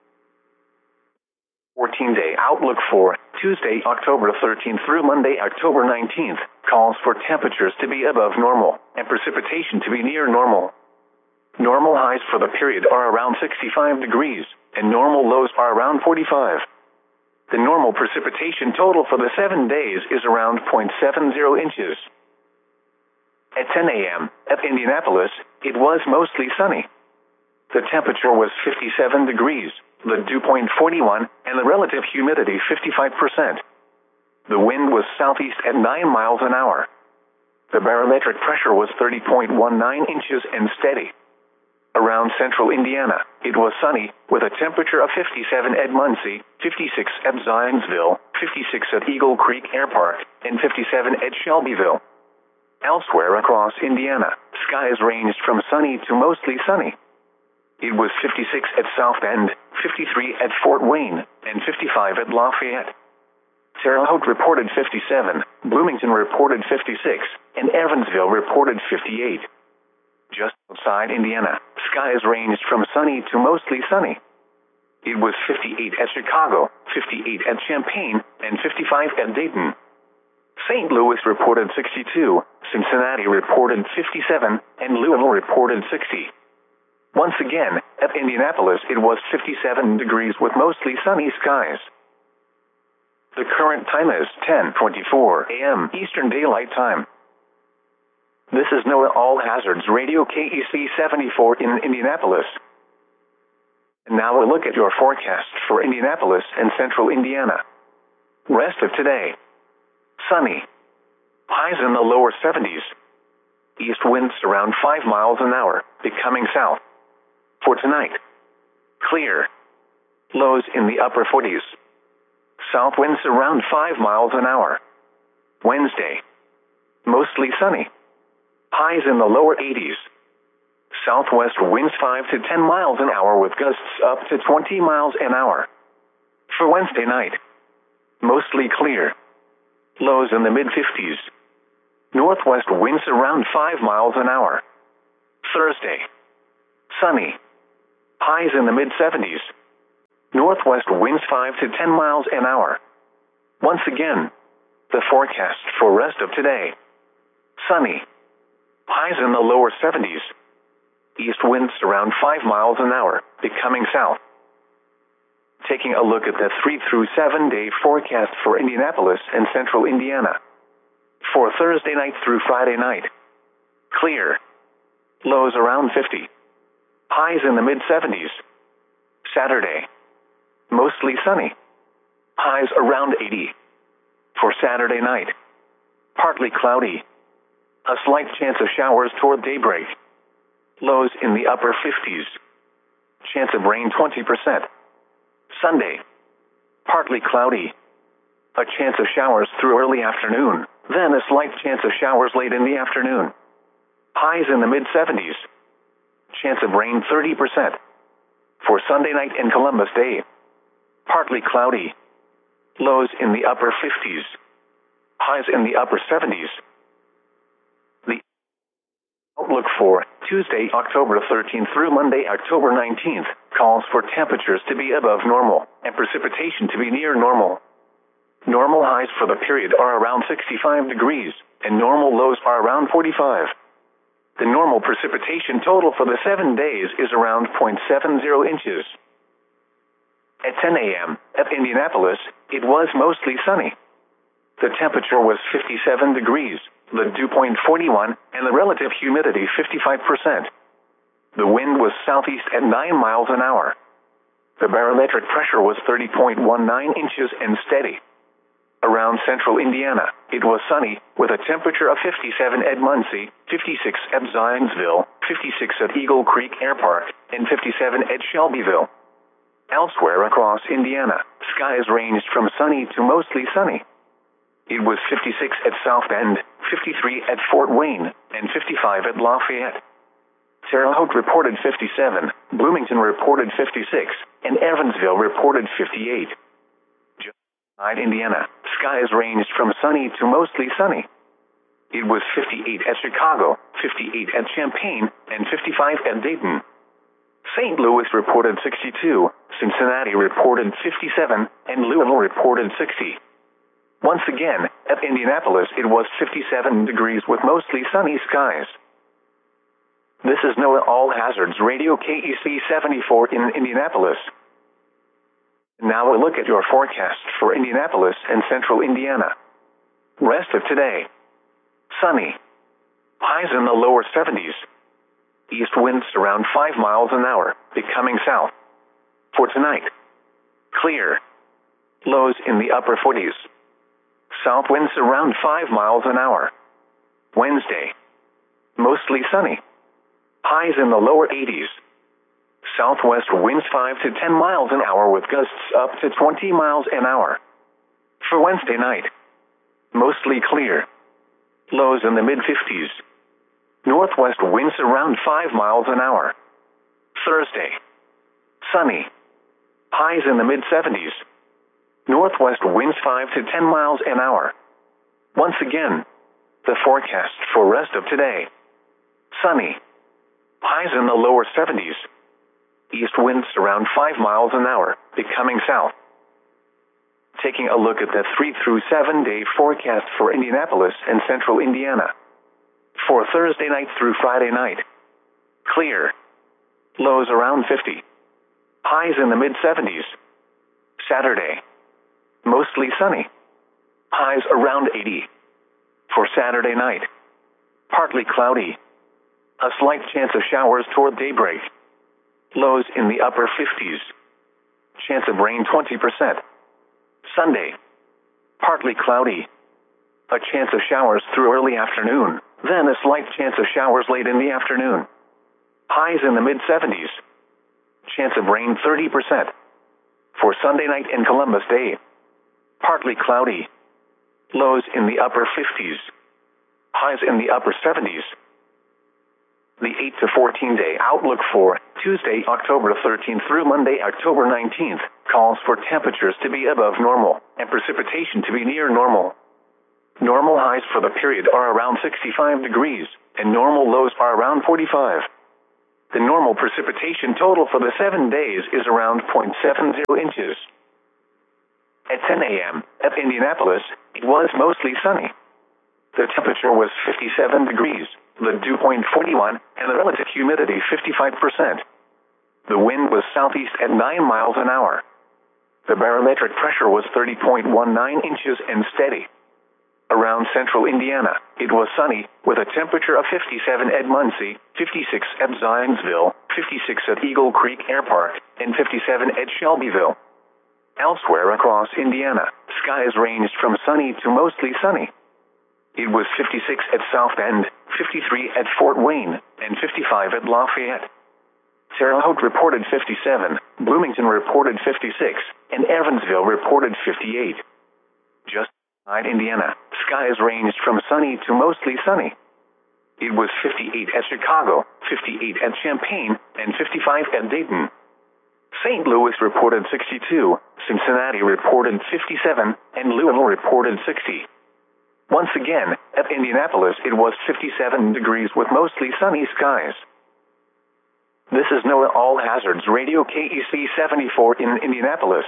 [SPEAKER 1] 14-day outlook for Tuesday, October 13th through Monday, October 19th, calls for temperatures to be above normal and precipitation to be near normal. Normal highs for the period are around 65 degrees, and normal lows are around 45. The normal precipitation total for the 7 days is around 0.70 inches. At 10 a.m., at Indianapolis, it was mostly sunny. The temperature was 57 degrees, the dew point 41, and the relative humidity 55%. The wind was southeast at 9 miles an hour. The barometric pressure was 30.19 inches and steady. Around central Indiana, it was sunny, with a temperature of 57 at Muncie, 56 at Zionsville, 56 at Eagle Creek Air Park, and 57 at Shelbyville. Elsewhere across Indiana, skies ranged from sunny to mostly sunny. It was 56 at South Bend, 53 at Fort Wayne, and 55 at Lafayette. Terre Haute reported 57, Bloomington reported 56, and Evansville reported 58. Just outside Indiana, skies ranged from sunny to mostly sunny. It was 58 at Chicago, 58 at Champaign, and 55 at Dayton. St. Louis reported 62, Cincinnati reported 57, and Louisville reported 60. Once again, at Indianapolis it was 57 degrees with mostly sunny skies. The current time is 10:24 a.m. Eastern Daylight Time. This is NOAA All Hazards Radio KEC 74 in Indianapolis. And now a look at your forecast for Indianapolis and central Indiana. Rest of today. Sunny. Highs in the lower 70s. East winds around 5 miles an hour, becoming south. For tonight. Clear. Lows in the upper 40s. South winds around 5 miles an hour. Wednesday. Mostly sunny. Highs in the lower 80s. Southwest winds 5 to 10 miles an hour with gusts up to 20 miles an hour. For Wednesday night. Mostly clear. Lows in the mid-50s. Northwest winds around 5 miles an hour. Thursday. Sunny. Highs in the mid-70s. Northwest winds 5 to 10 miles an hour. Once again, the forecast for rest of today. Sunny. Highs in the lower 70s. East winds around 5 miles an hour, becoming south. Taking a look at the 3 through 7 day forecast for Indianapolis and central Indiana. For Thursday night through Friday night. Clear. Lows around 50. Highs in the mid-70s. Saturday. Mostly sunny. Highs around 80. For Saturday night. Partly cloudy. A slight chance of showers toward daybreak. Lows in the upper 50s. Chance of rain 20%. Sunday. Partly cloudy. A chance of showers through early afternoon, then a slight chance of showers late in the afternoon. Highs in the mid-70s. Chance of rain 30%. For Sunday night and Columbus Day. Partly cloudy. Lows in the upper 50s. Highs in the upper 70s. The outlook for Tuesday, October 13th through Monday, October 19th, calls for temperatures to be above normal and precipitation to be near normal. Normal highs for the period are around 65 degrees, and normal lows are around 45. The normal precipitation total for the 7 days is around 0.70 inches. At 10 a.m. at Indianapolis, it was mostly sunny. The temperature was 57 degrees, the dew point 41, and the relative humidity 55%. The wind was southeast at 9 miles an hour. The barometric pressure was 30.19 inches and steady. Around central Indiana, it was sunny, with a temperature of 57 at Muncie, 56 at Zionsville, 56 at Eagle Creek Air Park, and 57 at Shelbyville. Elsewhere across Indiana, skies ranged from sunny to mostly sunny. It was 56 at South Bend, 53 at Fort Wayne, and 55 at Lafayette. Terre Haute reported 57, Bloomington reported 56, and Evansville reported 58. Inside Indiana, skies ranged from sunny to mostly sunny. It was 58 at Chicago, 58 at Champaign, and 55 at Dayton. St. Louis reported 62, Cincinnati reported 57, and Louisville reported 60. Once again, at Indianapolis it was 57 degrees with mostly sunny skies. This is NOAA All Hazards Radio KEC 74 in Indianapolis. Now a look at your forecast for Indianapolis and central Indiana. Rest of today. Sunny. Highs in the lower 70s. East winds around 5 miles an hour, becoming south. For tonight. Clear. Lows in the upper 40s. South winds around 5 miles an hour. Wednesday. Mostly sunny. Highs in the lower 80s. Southwest winds 5 to 10 miles an hour with gusts up to 20 miles an hour. For Wednesday night. Mostly clear. Lows in the mid-50s. Northwest winds around 5 miles an hour. Thursday. Sunny. Highs in the mid-70s. Northwest winds 5 to 10 miles an hour. Once again, the forecast for rest of today. Sunny. Highs in the lower 70s. East winds around 5 miles an hour, becoming south. Taking a look at the 3 through 7 day forecast for Indianapolis and central Indiana. For Thursday night through Friday night. Clear. Lows around 50. Highs in the mid-70s. Saturday. Mostly sunny. Highs around 80. For Saturday night. Partly cloudy. A slight chance of showers toward daybreak. Lows in the upper 50s. Chance of rain 20%. Sunday. Partly cloudy. A chance of showers through early afternoon, then a slight chance of showers late in the afternoon. Highs in the mid-70s. Chance of rain 30%. For Sunday night and Columbus Day. Partly cloudy. Lows in the upper 50s. Highs in the upper 70s. The 8 to 14 day outlook for Tuesday, October 13th through Monday, October 19th, calls for temperatures to be above normal and precipitation to be near normal. Normal highs for the period are around 65 degrees, and normal lows are around 45. The normal precipitation total for the 7 days is around 0.70 inches. At 10 a.m. at Indianapolis, it was mostly sunny. The temperature was 57 degrees, the dew point 41, and the relative humidity 55%. The wind was southeast at 9 miles an hour. The barometric pressure was 30.19 inches and steady. Around central Indiana, it was sunny, with a temperature of 57 at Muncie, 56 at Zionsville, 56 at Eagle Creek Air Park, and 57 at Shelbyville. Elsewhere across Indiana, skies ranged from sunny to mostly sunny. It was 56 at South Bend, 53 at Fort Wayne, and 55 at Lafayette. Terre Haute reported 57, Bloomington reported 56, and Evansville reported 58. Just outside Indiana, skies ranged from sunny to mostly sunny. It was 58 at Chicago, 58 at Champaign, and 55 at Dayton. St. Louis reported 62, Cincinnati reported 57, and Louisville reported 60. Once again, at Indianapolis it was 57 degrees with mostly sunny skies. This is NOAA All Hazards Radio KEC 74 in Indianapolis.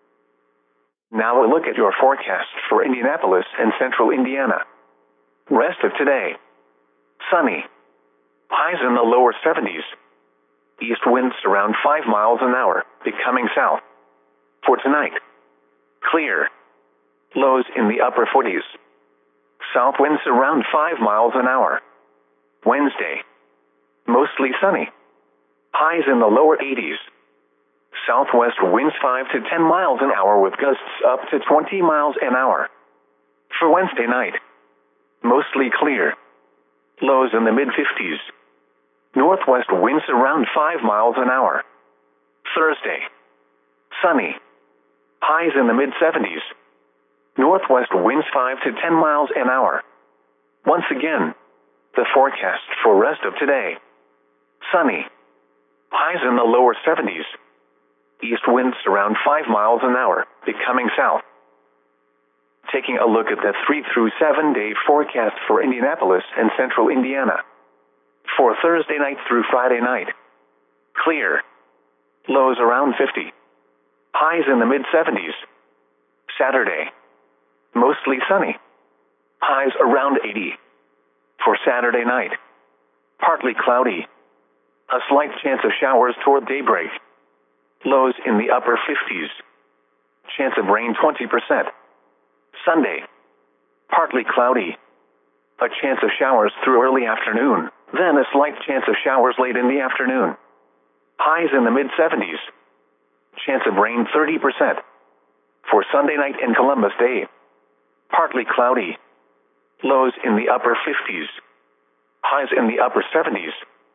[SPEAKER 1] Now a look at your forecast for Indianapolis and central Indiana. Rest of today. Sunny. Highs in the lower 70s. East winds around 5 miles an hour, becoming south. For tonight. Clear. Lows in the upper 40s. South winds around 5 miles an hour. Wednesday. Mostly sunny. Highs in the lower 80s. Southwest winds 5 to 10 miles an hour with gusts up to 20 miles an hour. For Wednesday night. Mostly clear. Lows in the mid-50s. Northwest winds around 5 miles an hour. Thursday. Sunny. Highs in the mid-70s. Northwest winds 5 to 10 miles an hour. Once again, the forecast for rest of today. Sunny. Highs in the lower 70s. East winds around 5 miles an hour, becoming south. Taking a look at the 3 through 7 day forecast for Indianapolis and central Indiana. For Thursday night through Friday night. Clear. Lows around 50. Highs in the mid-70s. Saturday. Mostly sunny. Highs around 80. For Saturday night. Partly cloudy. A slight chance of showers toward daybreak. Lows in the upper 50s. Chance of rain 20%. Sunday. Partly cloudy. A chance of showers through early afternoon, then a slight chance of showers late in the afternoon. Highs in the mid-70s. Chance of rain 30%. For Sunday night and Columbus Day. Partly cloudy. Lows in the upper 50s. Highs in the upper 70s.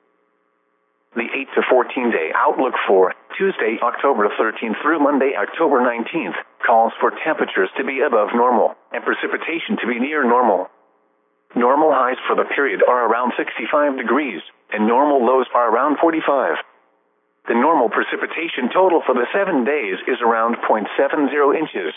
[SPEAKER 1] The 8 to 14 day outlook for Tuesday, October 13th through Monday, October 19th, calls for temperatures to be above normal and precipitation to be near normal. Normal highs for the period are around 65 degrees, and normal lows are around 45. The normal precipitation total for the 7 days is around 0.70 inches.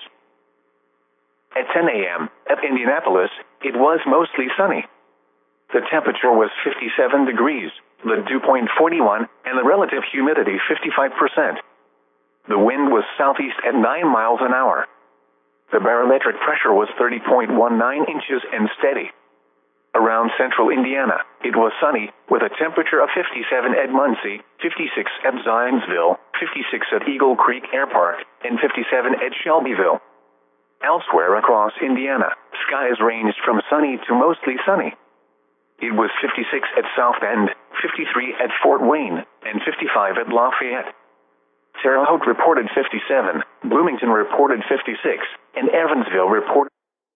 [SPEAKER 1] At 10 a.m. at Indianapolis, it was mostly sunny. The temperature was 57 degrees, the dew point 41, and the relative humidity 55%. The wind was southeast at 9 miles an hour. The barometric pressure was 30.19 inches and steady. Around central Indiana, it was sunny, with a temperature of 57 at Muncie, 56 at Zionsville, 56 at Eagle Creek Air Park, and 57 at Shelbyville. Elsewhere across Indiana, skies ranged from sunny to mostly sunny. It was 56 at South Bend, 53 at Fort Wayne, and 55 at Lafayette. Terre Haute reported 57, Bloomington reported 56, and Evansville reported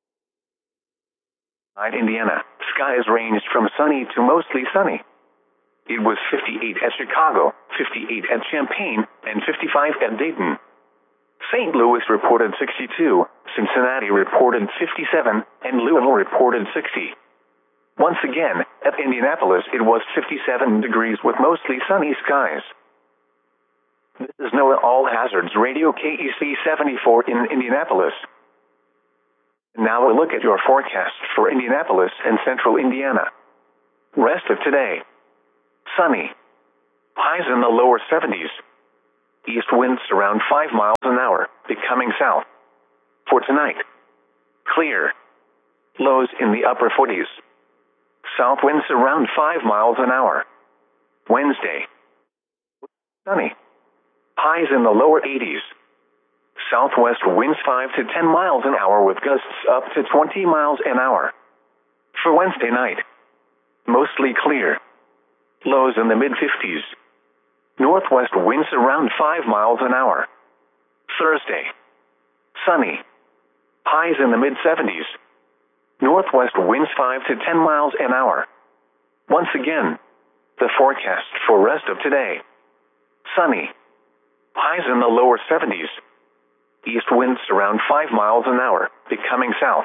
[SPEAKER 1] Indiana, skies ranged from sunny to mostly sunny. It was 58 at Chicago, 58 at Champaign, and 55 at Dayton. St. Louis reported 62, Cincinnati reported 57, and Louisville reported 60. Once again, at Indianapolis it was 57 degrees with mostly sunny skies. This is NOAA All Hazards Radio KEC 74 in Indianapolis. Now a look at your forecast for Indianapolis and central Indiana. Rest of today. Sunny. Highs in the lower 70s. East winds around 5 miles an hour, becoming south. For tonight, clear. Lows in the upper 40s. South winds around 5 miles an hour. Wednesday, sunny. Highs in the lower 80s. Southwest winds 5 to 10 miles an hour with gusts up to 20 miles an hour. For Wednesday night, mostly clear. Lows in the mid-50s. Northwest winds around 5 miles an hour. Thursday, sunny. Highs in the mid-70s. Northwest winds 5 to 10 miles an hour. Once again, the forecast for rest of today. Sunny. Highs in the lower 70s. East winds around 5 miles an hour, becoming south.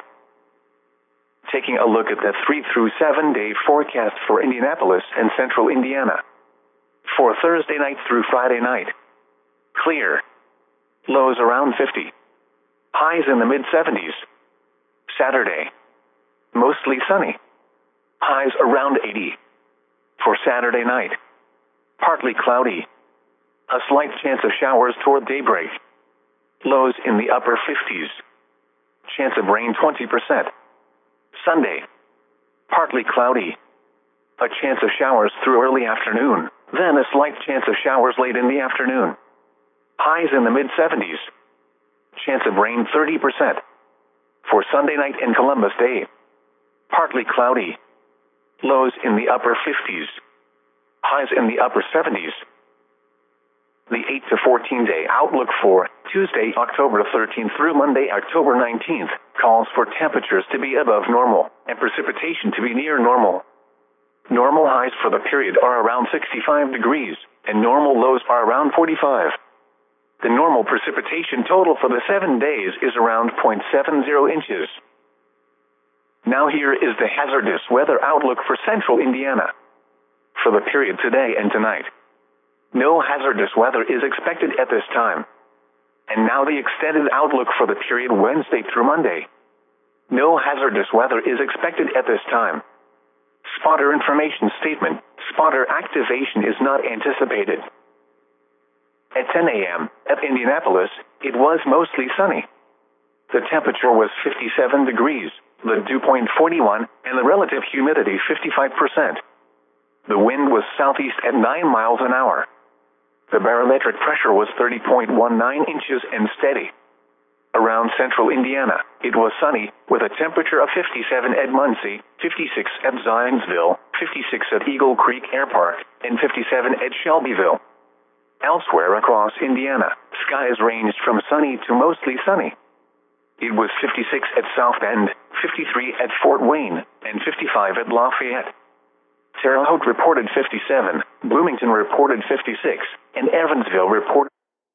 [SPEAKER 1] Taking a look at the 3 through 7 day forecast for Indianapolis and central Indiana. For Thursday night through Friday night, clear. Lows around 50. Highs in the mid-70s. Saturday, mostly sunny. Highs around 80. For Saturday night, partly cloudy. A slight chance of showers toward daybreak. Lows in the upper 50s. Chance of rain 20%. Sunday, partly cloudy. A chance of showers through early afternoon, then a slight chance of showers late in the afternoon. Highs in the mid-70s. Chance of rain 30%. For Sunday night and Columbus Day, partly cloudy. Lows in the upper 50s. Highs in the upper 70s. The 8 to 14 day outlook for Tuesday, October 13th through Monday, October 19th, calls for temperatures to be above normal and precipitation to be near normal. Normal highs for the period are around 65 degrees, and normal lows are around 45. The normal precipitation total for the 7 days is around 0.70 inches. Now here is the hazardous weather outlook for central Indiana. For the period today and tonight, no hazardous weather is expected at this time. And now the extended outlook for the period Wednesday through Monday. No hazardous weather is expected at this time. Spotter information statement. Spotter activation is not anticipated. At 10 a.m. at Indianapolis, it was mostly sunny. The temperature was 57 degrees, the dew point 41, and the relative humidity 55%. The wind was southeast at 9 miles an hour. The barometric pressure was 30.19 inches and steady. Around central Indiana, it was sunny, with a temperature of 57 at Muncie, 56 at Zionsville, 56 at Eagle Creek Air Park, and 57 at Shelbyville. Elsewhere across Indiana, skies ranged from sunny to mostly sunny. It was 56 at South Bend, 53 at Fort Wayne, and 55 at Lafayette. Terre Haute reported 57, Bloomington reported 56, and Evansville reported.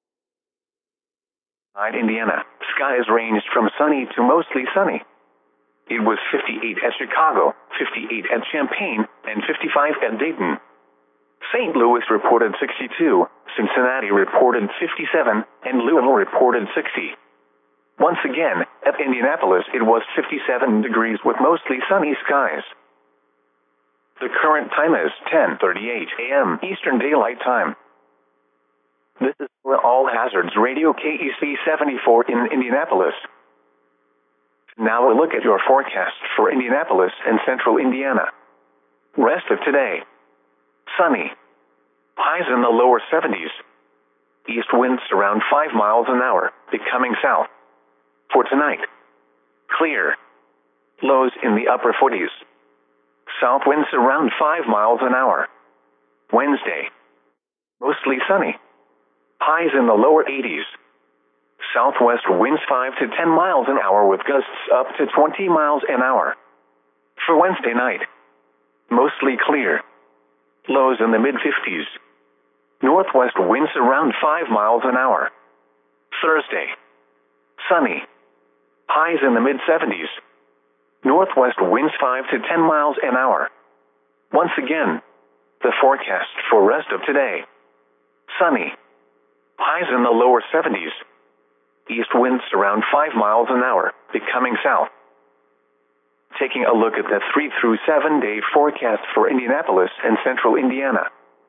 [SPEAKER 1] Indiana, skies ranged from sunny to mostly sunny. It was 58 at Chicago, 58 at Champaign, and 55 at Dayton. St. Louis reported 62, Cincinnati reported 57, and Louisville reported 60. Once again, at Indianapolis it was 57 degrees with mostly sunny skies. The current time is 10:38 a.m. Eastern Daylight Time. This is All Hazards Radio KEC 74 in Indianapolis. Now a look at your forecast for Indianapolis and central Indiana. Rest of today. Sunny. Highs in the lower 70s. East winds around 5 miles an hour, becoming south. For tonight, clear. Lows in the upper 40s. South winds around 5 miles an hour. Wednesday, mostly sunny. Highs in the lower 80s. Southwest winds 5 to 10 miles an hour with gusts up to 20 miles an hour. For Wednesday night, mostly clear. Lows in the mid-50s. Northwest winds around 5 miles an hour. Thursday, sunny. Highs in the mid-70s. Northwest winds 5 to 10 miles an hour. Once again, the forecast for rest of today. Sunny. Highs in the lower 70s. East winds around 5 miles an hour, becoming south. Taking a look at the 3 through 7 day forecast for Indianapolis and central Indiana.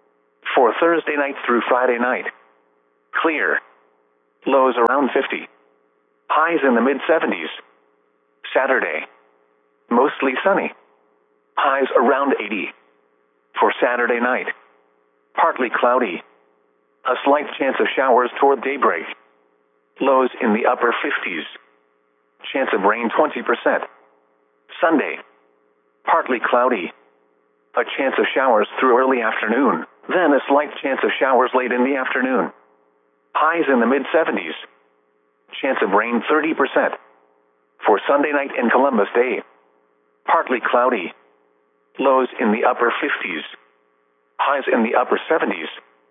[SPEAKER 1] For Thursday night through Friday night. Clear. Lows around 50. Highs in the mid-70s. Saturday. Mostly sunny. Highs around 80. For Saturday night. Partly cloudy. A slight chance of showers toward daybreak. Lows in the upper 50s. Chance of rain 20%. Sunday. Partly cloudy. A chance of showers through early afternoon, then a slight chance of showers late in the afternoon. Highs in the mid-70s. Chance of rain 30%. For Sunday night and Columbus Day. Partly cloudy. Lows in the upper 50s. Highs in the upper 70s.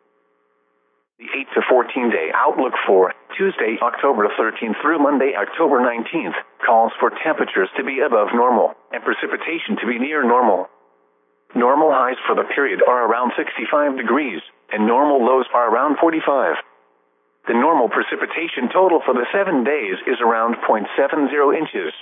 [SPEAKER 1] The 8 to 14 day outlook for Tuesday, October 13th through Monday, October 19th, calls for temperatures to be above normal and precipitation to be near normal. Normal highs for the period are around 65 degrees, and normal lows are around 45. The normal precipitation total for the 7 days is around 0.70 inches.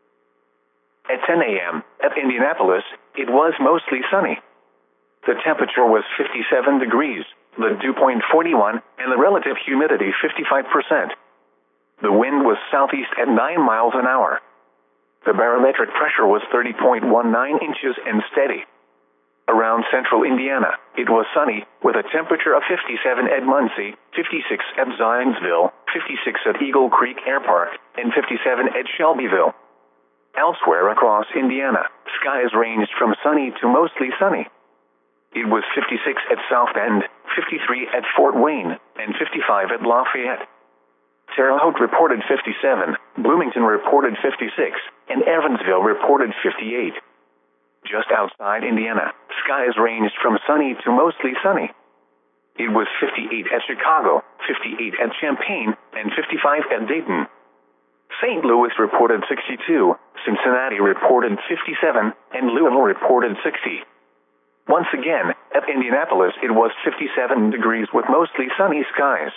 [SPEAKER 1] At 10 a.m. at Indianapolis, it was mostly sunny. The temperature was 57 degrees, the dew point 41, and the relative humidity 55%. The wind was southeast at 9 miles an hour. The barometric pressure was 30.19 inches and steady. Around central Indiana, it was sunny, with a temperature of 57 at Muncie, 56 at Zionsville, 56 at Eagle Creek Air Park, and 57 at Shelbyville. Elsewhere across Indiana, skies ranged from sunny to mostly sunny. It was 56 at South Bend, 53 at Fort Wayne, and 55 at Lafayette. Terre Haute reported 57, Bloomington reported 56, and Evansville reported 58. Just outside Indiana, skies ranged from sunny to mostly sunny. It was 58 at Chicago, 58 at Champaign, and 55 at Dayton. St. Louis reported 62, Cincinnati reported 57, and Louisville reported 60. Once again, at Indianapolis it was 57 degrees with mostly sunny skies.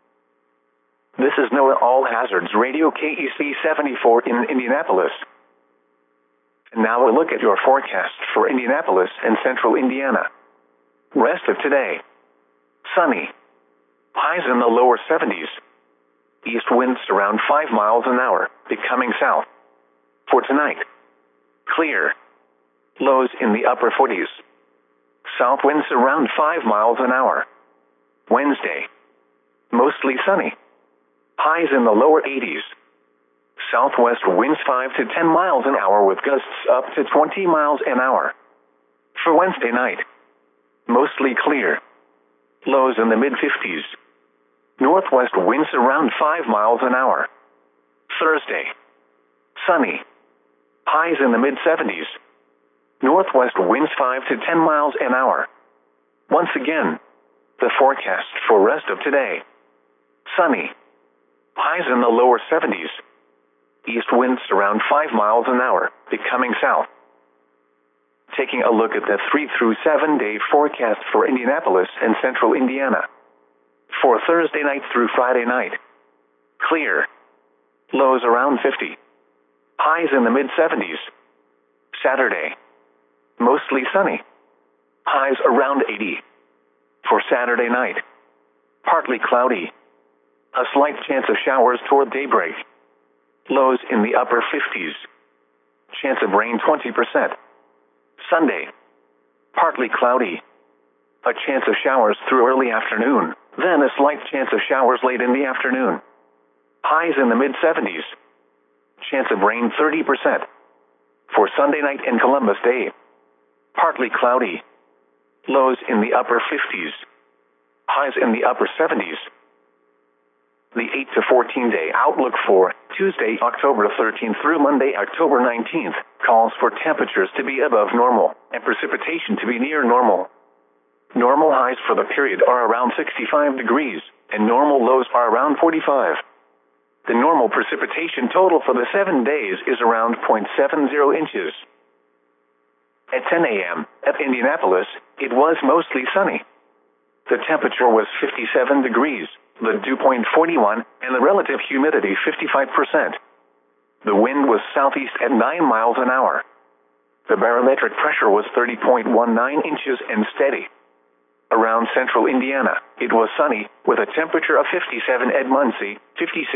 [SPEAKER 1] This is NOAA All Hazards Radio KEC 74 in Indianapolis. And now we'll look at your forecast for Indianapolis and central Indiana. Rest of today. Sunny. Highs in the lower 70s. East winds around 5 miles an hour, becoming south. For tonight. Clear. Lows in the upper 40s. South winds around 5 miles an hour. Wednesday. Mostly sunny. Highs in the lower 80s. Southwest winds 5 to 10 miles an hour with gusts up to 20 miles an hour. For Wednesday night. Mostly clear. Lows in the mid-50s. Northwest winds around 5 miles an hour. Thursday. Sunny. Highs in the mid-70s. Northwest winds 5 to 10 miles an hour. Once again, the forecast for rest of today. Sunny. Highs in the lower 70s. East winds around 5 miles an hour, becoming south. Taking a look at the 3 through 7 day forecast for Indianapolis and central Indiana. For Thursday night through Friday night. Clear. Lows around 50. Highs in the mid-70s. Saturday. Mostly sunny. Highs around 80. For Saturday night. Partly cloudy. A slight chance of showers toward daybreak. Lows in the upper 50s. Chance of rain 20%. Sunday. Partly cloudy. A chance of showers through early afternoon, then a slight chance of showers late in the afternoon. Highs in the mid-70s. Chance of rain 30%. For Sunday night and Columbus Day. Partly cloudy. Lows in the upper 50s. Highs in the upper 70s. The 8 to 14 day outlook for Tuesday, October 13th through Monday, October 19th, calls for temperatures to be above normal and precipitation to be near normal. Normal highs for the period are around 65 degrees, and normal lows are around 45. The normal precipitation total for the 7 days is around 0.70 inches. At 10 a.m. at Indianapolis, it was mostly sunny. The temperature was 57 degrees, the dew point 41, and the relative humidity 55%. The wind was southeast at 9 miles an hour. The barometric pressure was 30.19 inches and steady. Around central Indiana, it was sunny, with a temperature of 57 at Muncie, 56